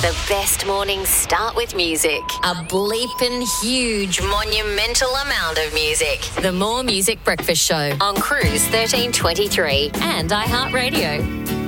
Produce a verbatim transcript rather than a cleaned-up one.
The best mornings start with music. A bleeping huge, monumental amount of music. The More Music Breakfast Show on Cruise thirteen twenty-three and iHeartRadio.